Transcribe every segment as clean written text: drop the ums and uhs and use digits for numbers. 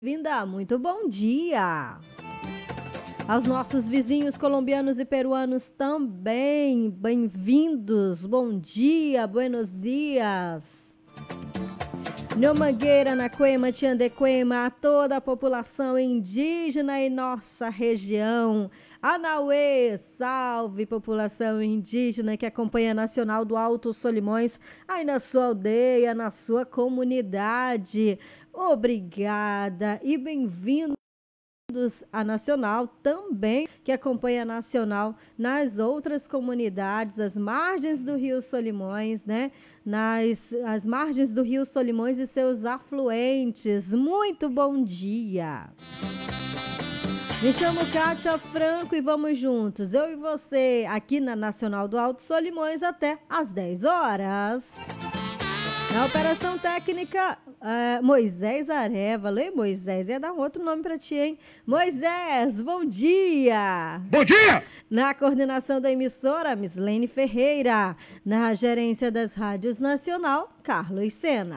Vinda, muito bom dia! Aos nossos vizinhos colombianos e peruanos também, bem-vindos, bom dia, buenos dias! No Mangueira, na Cuema, Tiandecuema, a toda a população indígena em nossa região. Anauê, salve população indígena que acompanha a Nacional do Alto Solimões, aí na sua aldeia, na sua comunidade. Obrigada e bem-vindos a Nacional também, que acompanha a Nacional nas outras comunidades, as margens do Rio Solimões, né? As margens do Rio Solimões e seus afluentes. Muito bom dia! Me chamo Kátia Franco e vamos juntos, eu e você, aqui na Nacional do Alto Solimões até às 10 horas. Na operação técnica, Moisés Arevalo. Ei, Moisés, ia dar um outro nome para ti, hein? Moisés, bom dia! Bom dia! Na coordenação da emissora, Mislene Ferreira. Na gerência das rádios Nacional, Carlos Sena.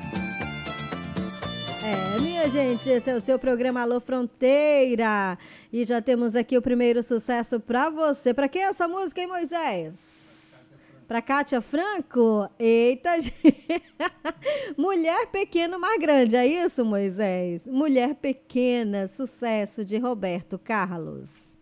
Minha gente, esse é o seu programa Alô Fronteira. E já temos aqui o primeiro sucesso para você. Para quem é essa música, hein, Moisés? Para Kátia Franco? Eita, Mulher Pequena Mais Grande, é isso, Moisés? Mulher Pequena, sucesso de Roberto Carlos.